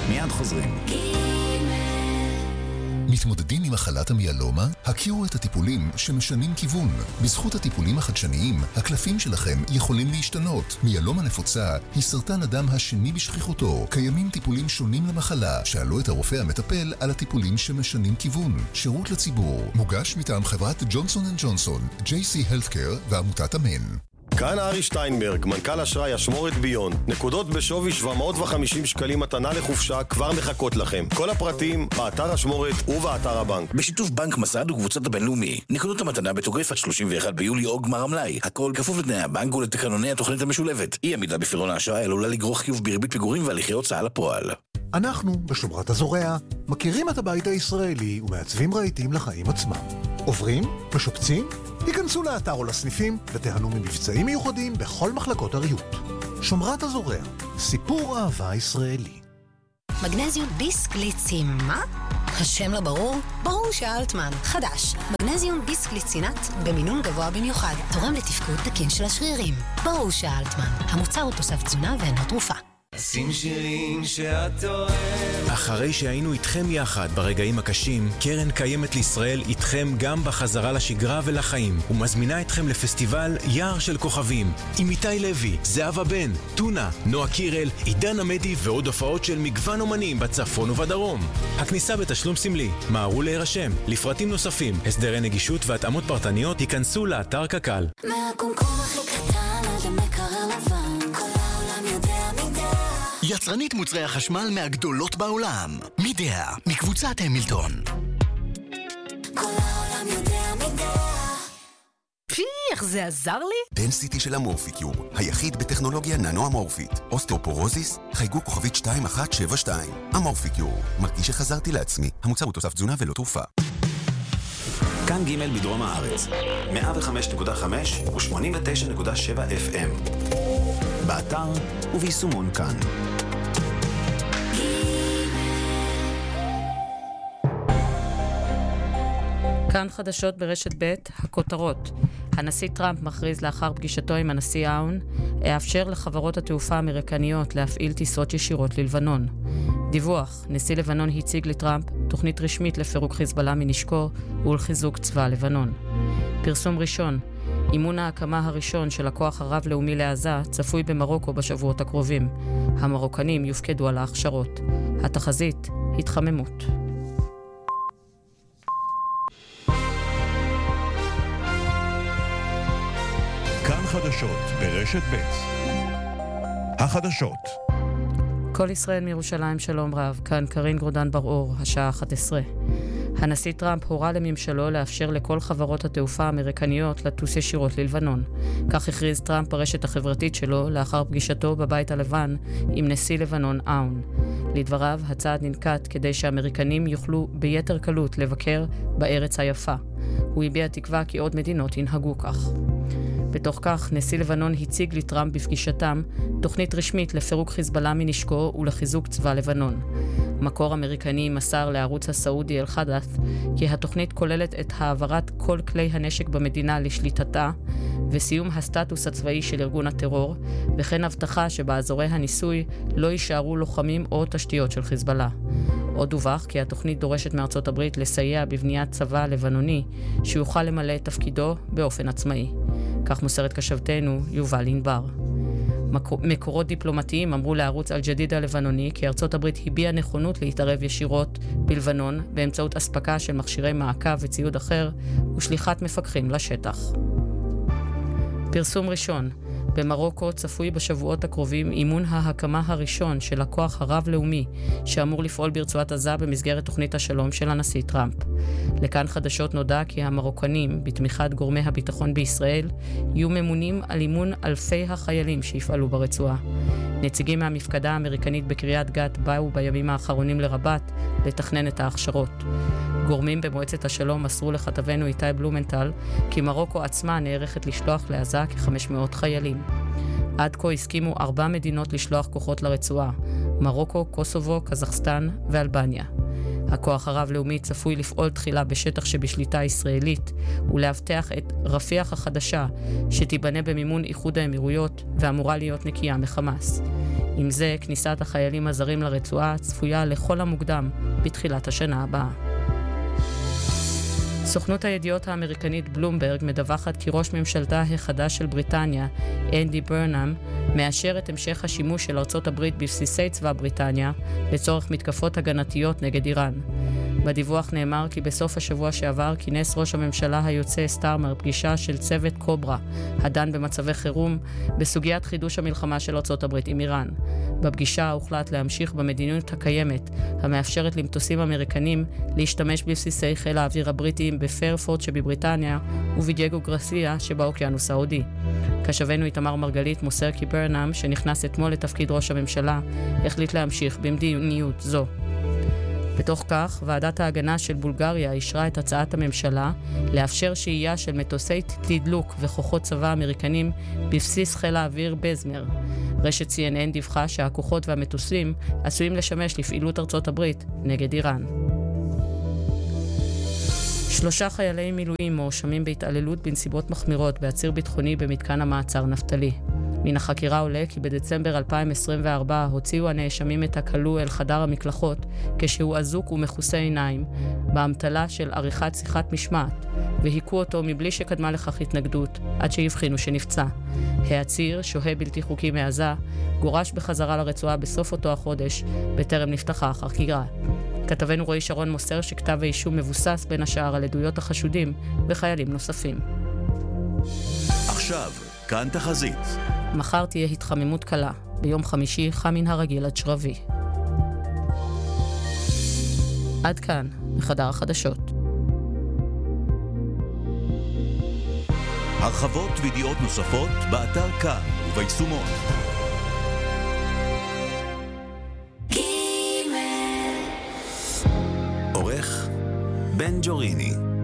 מיד חוזרים. מתמודדים עם מחלת המיאלומה? הכירו את הטיפולים שמשנים כיוון. בזכות הטיפולים החדשניים, הקלפים שלכם יכולים להשתנות. מיאלומה נפוצה היא סרטן הדם השני בשכיחותו. קיימים טיפולים שונים למחלה. שאלו את הרופא המטפל על הטיפולים שמשנים כיוון. שירות לציבור. מוגש מטעם חברת ג'ונסון & ג'ונסון, JC Healthcare ועמותת אמן. כאן ארי שטיינברג, מנכ"ל אשראי אשמורת ביון. נקודות בשווי 750 שקלים מתנה לחופשה כבר מחכות לכם. כל הפרטים באתר אשמורת ובאתר הבנק. בשיתוף בנק מסד וקבוצת הבינלאומי. נקודות המתנה בתוקף עד 31 ביולי או גמר המלאי. הכל כפוף לתנאי הבנק ולתקנוני התוכנית המשולבת. אי עמידה בפירעון האשראי עלולה לגרור חיוב בריבית פיגורים והליכי הוצאה לפועל. אנחנו, בשומרת הזורע, מכירים את הבית הישראלי ומעצבים רהיטים לחיים עצמם. עוברים? משפצים? היכנסו לאתר או לסניפים ותיהנו ממבצעים מיוחדים בכל מחלקות הריהוט. שומרת הזורע, סיפור אהבה ישראלי. מגנזיום ביסקליצין, מה? השם לא ברור? ברור שאלטמן. חדש, מגנזיום ביסקליצינט במינון גבוה במיוחד. תורם לתפקוד תקין של השרירים. ברור שאלטמן. המוצר הוא תוסף תזונה ואינו תרופה. שים שירים שאת אוהב. אחרי שהיינו איתכם יחד ברגעים הקשים, קרן קיימת לישראל איתכם גם בחזרה לשגרה ולחיים, ומזמינה אתכם לפסטיבל יער של כוכבים, עם איתי לוי, זהבה בן, טונה, נועה קירל, עידן עמדי ועוד הופעות של מגוון אומנים בצפון ובדרום. הכניסה בתשלום סמלי, מהרו להירשם. לפרטים נוספים, הסדרי נגישות והתאמות פרטניות, ייכנסו לאתר קק"ל. מהקומקום הכי קטן עד המקרר לבן, כל העולם יודע מידע. יצרנית מוצרי החשמל מהגדולות בעולם. מידע, מקבוצת המילטון. כל העולם יודע מידע. איך זה עזר לי? דנסיטי של המורפיקיור, היחיד בטכנולוגיה ננו-אמורפית. אוסטאופורוזיס, חייגו כוכבית 2172. המורפיקיור, מרגיש שחזרתי לעצמי. המוצר הוא תוסף תזונה ולא תרופה. כאן ג' בדרום הארץ, 105.5 ו-89.7 FM. באתר וביישומון כאן. כאן חדשות ברשת ב' הכותרות. הנשיא טראמפ מכריז לאחר פגישתו עם הנשיא אהון, האפשר לחברות התעופה האמריקניות להפעיל טיסות ישירות ללבנון. דיווח, נשיא לבנון הציג לטראמפ תוכנית רשמית לפירוק חיזבאללה מנשקו ולחיזוק צבא לבנון. פרסום ראשון, אימון ההקמה הראשון של הכוח הרב-לאומי לעזה צפוי במרוקו בשבועות הקרובים. המרוקנים יופקדו על ההכשרות. התחזית, התחממות. כאן חדשות ברשת ב' החדשות. כל ישראל מירושלים, שלום רב. כאן קרין גרודן בר-אור, השעה 11. הנשיא טראמפ הורה לממשלו לאפשר לכל חברות התעופה האמריקניות לטוס ישירות ללבנון. כך הכריז טראמפ ברשת החברתית שלו לאחר פגישתו בבית הלבן עם נשיא לבנון אהון. לדבריו, הצעד ננקט כדי שהאמריקנים יוכלו ביתר קלות לבקר בארץ היפה. הוא הביע תקווה כי עוד מדינות ינהגו כך. בתוך כך, נשיא לבנון הציג לטראמפ בפגישתם תוכנית רשמית לפירוק חיזבאללה מנשקו ולחיזוק צבא לבנון. מקור אמריקני מסר לערוץ הסעודי אל-חדת' כי התוכנית כוללת את העברת כל כלי הנשק במדינה לשליטתה וסיום הסטטוס הצבאי של ארגון הטרור, וכן הבטחה שבאזורי הניסוי לא יישארו לוחמים או תשתיות של חיזבאללה. עוד דווח כי התוכנית דורשת מארצות הברית לסייע בבניית צבא לבנוני שיוכל למלא את תפקידו באופן עצמאי. כך מוסרת כתבתנו יובל ענבר. מקורות דיפלומטיים אמרו לערוץ אל-ג'דיד הלבנוני כי ארצות הברית הביעה נכונות להתערב ישירות בלבנון באמצעות אספקה של מכשירי מעקב וציוד אחר ושליחת מפקחים לשטח. פרסום ראשון, במרוקו צפוי בשבועות הקרובים אימון ההקמה הראשון של הכוח הרב-לאומי שאמור לפעול ברצועת עזה במסגרת תוכנית השלום של הנשיא טראמפ. לכאן חדשות נודע כי המרוקנים, בתמיכת גורמי הביטחון בישראל, יהיו ממונים על אימון אלפי החיילים שיפעלו ברצועה. נציגים מהמפקדה האמריקנית בקריית גת באו בימים האחרונים לרבת לתכנן את ההכשרות. גורמים במועצת השלום מסרו לכתבנו איתי בלומנטל כי מרוקו עצמה נערכת לשלוח לעזה כ-500 חיילים. עד כה הסכימו 4 מדינות לשלוח כוחות לרצועה, מרוקו, קוסובו, קזחסטן ואלבניה. הכוח הרב-לאומי צפוי לפעול תחילה בשטח שבשליטה ישראלית ולהבטח את רפיח החדשה שתיבנה במימון איחוד האמירויות ואמורה להיות נקייה מחמאס. עם זה, כניסת החיילים הזרים לרצועה צפויה לכל המוקדם בתחילת השנה הבאה. סוכנות הידיעות האמריקנית בלומברג מדווחת כי ראש ממשלתה החדש של בריטניה, אנדי ברנאם, מאשר את המשך השימוש של ארצות הברית בבסיסי צבא בריטניה לצורך מתקפות הגנתיות נגד איראן. בדיווח נאמר כי בסוף השבוע שעבר כינס ראש הממשלה היוצא סטארמר פגישה של צוות קוברה, הדן במצבי חירום, בסוגיית חידוש המלחמה של ארצות הברית עם איראן. בפגישה הוחלט להמשיך במדיניות הקיימת, המאפשרת למטוסים אמריקנים להשתמש בבסיסי חיל האוויר הבריטיים בפרפורט שבבריטניה ובדייגו גרסיה שבאוקיינוס ההודי. כשבנו איתמר מרגלית מוסר כי ברנאם, שנכנס אתמול לתפקיד ראש הממשלה, החליט להמשיך במדיניות זו. בתוך כך, ועדת ההגנה של בולגריה אישרה את הצעת הממשלה לאפשר שהייה של מטוסי תדלוק וכוחות צבא אמריקנים בבסיס חיל האוויר בזמר. רשת CNN דיווחה שהכוחות והמטוסים עשויים לשמש לפעילות ארצות הברית נגד איראן. 3 חיילי מילואים מואשמים בהתעללות בנסיבות מחמירות בעציר ביטחוני במתקן המעצר נפתלי. מן החקירה עולה כי בדצמבר 2024 הוציאו הנאשמים את הכלוא אל חדר המקלחות כשהוא אזוק ומכוסה עיניים באמתלה של עריכת שיחת משמעת, והיקו אותו מבלי שקדמה לכך התנגדות עד שהבחינו שנפצע. העציר, שוהה בלתי חוקי מעזה, גורש בחזרה לרצועה בסוף אותו החודש בטרם נפתחה החקירה. כתבנו רועי שרון מוסר שכתב האישום מבוסס בין השאר על עדויות החשודים וחיילים נוספים. עכשיו, כאן תחזית. מחר תהיה התחממות קלה. ביום חמישי חם מן הרגיל עד שרבי. עד כאן, מחדר החדשות. הרחבות וידיעות נוספות באתר כאן וביישומון. עורך בן ג'וריני.